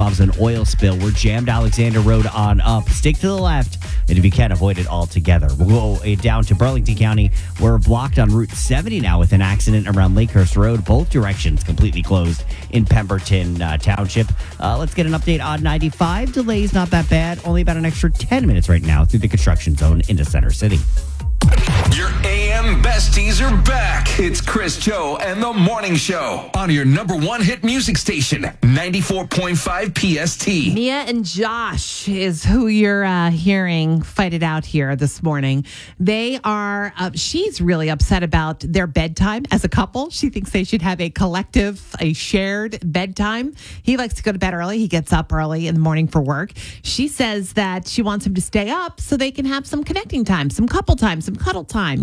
involves an oil spill. We're jammed Alexander Road on up. Stick to the left, and if you can, avoid it altogether. We'll go down to Burlington County. We're blocked on Route 70 now with an accident around Lakehurst Road. Both directions completely closed in Pemberton Township. Let's get an update on 95. Delays not that bad. Only about an extra 10 minutes right now through the construction zone into Center City. Your AM besties are back. It's Chris, Joe, and the Morning Show on your number one hit music station, 94.5 PST. Mia and Josh is who you're hearing fight it out here this morning. They are, she's really upset about their bedtime as a couple. She thinks they should have a collective, a shared bedtime. He likes to go to bed early. He gets up early in the morning for work. She says that she wants him to stay up so they can have some connecting time, some couple time, some cuddle time,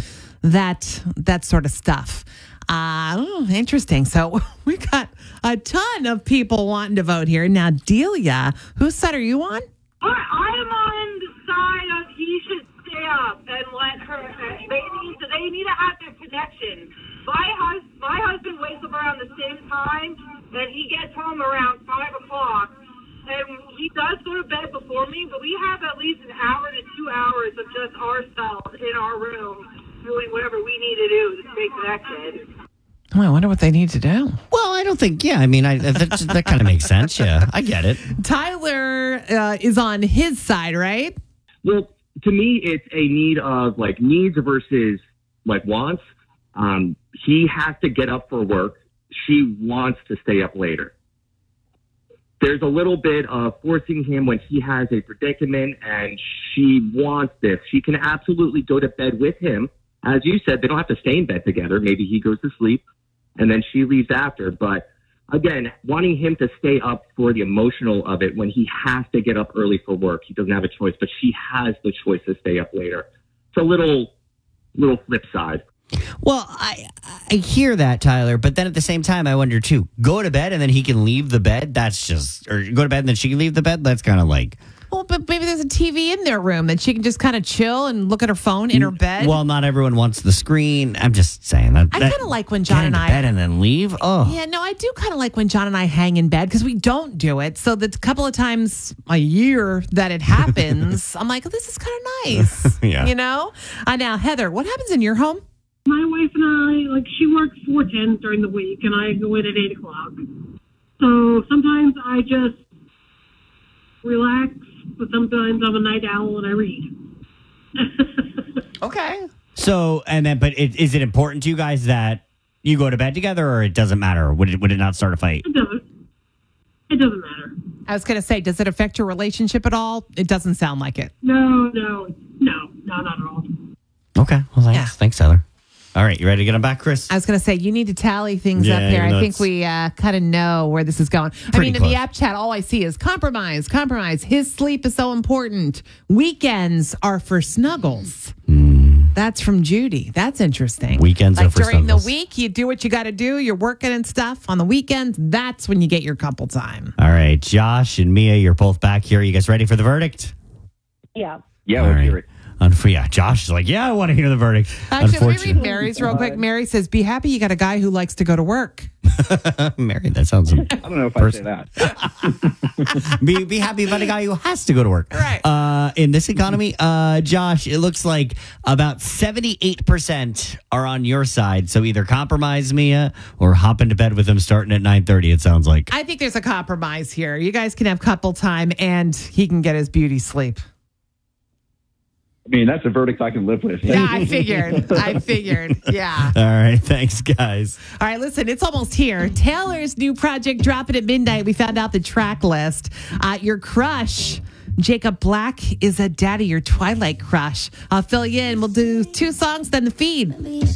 that sort of stuff. Interesting. So we got a ton of people wanting to vote here. Now, Delia, whose side are you on? I'm on the side of he should stay up and let her. They need to have their connection. My husband wakes up around the same time, and he gets home around 5 o'clock. And he does go to bed before me, but we have at least an hour to 2 hours of just ourselves in our room doing whatever we need to do to stay connected. Oh, I wonder what they need to do. Well, I don't think, that kind of makes sense. Yeah, I get it. Tyler is on his side, right? Well, to me, it's a need of needs versus wants. He has to get up for work. She wants to stay up later. There's a little bit of forcing him when he has a predicament and she wants this. She can absolutely go to bed with him. As you said, they don't have to stay in bed together. Maybe he goes to sleep and then she leaves after. But again, wanting him to stay up for the emotional of it when he has to get up early for work. He doesn't have a choice, but she has the choice to stay up later. It's a little flip side. Well, I hear that, Tyler, but then at the same time, I wonder too, go to bed and then he can leave the bed. Or go to bed and then she can leave the bed. That's kind of like. Well, but maybe there's a TV in their room that she can just kind of chill and look at her phone in her bed. Well, not everyone wants the screen. I'm just saying that. I kind of like when John and I. Bed and then leave. Oh. Yeah, no, I do kind of like when John and I hang in bed because we don't do it. So the couple of times a year that it happens, I'm like, oh, this is kind of nice. Yeah. Now, Heather, what happens in your home? My wife and I, she works 4/10 during the week, and I go in at 8 o'clock. So sometimes I just relax, but sometimes I'm a night owl and I read. Okay. So, is it important to you guys that you go to bed together, or it doesn't matter? Would it not start a fight? It doesn't matter. I was going to say, does it affect your relationship at all? It doesn't sound like it. No, not at all. Okay. Well, thanks. Yeah. Thanks, Tyler. All right, you ready to get them back, Chris? I was going to say, you need to tally things up here. I think we kind of know where this is going. In the app chat, all I see is compromise. His sleep is so important. Weekends are for snuggles. That's from Judy. That's interesting. Weekends are for during snuggles. the week, you do what you got to do. You're working and stuff. On the weekends, that's when you get your couple time. All right, Josh and Mia, you're both back here. You guys ready for the verdict? Yeah. Yeah, All let's right. hear it. Josh is like, I want to hear the verdict. Actually, let me read Mary's real quick. Mary says, be happy you got a guy who likes to go to work. Mary, that sounds... I don't know if I say that. be happy about a guy who has to go to work. Right. In this economy, Josh, it looks like about 78% are on your side. So either compromise Mia or hop into bed with him starting at 9:30, it sounds like. I think there's a compromise here. You guys can have couple time and he can get his beauty sleep. That's a verdict I can live with. Yeah, I figured. Yeah. All right. Thanks, guys. All right, listen, it's almost here. Taylor's new project dropping at midnight. We found out the track list. Your crush, Jacob Black, is a daddy, your Twilight crush. I'll fill you in. We'll do 2 songs, then the feed.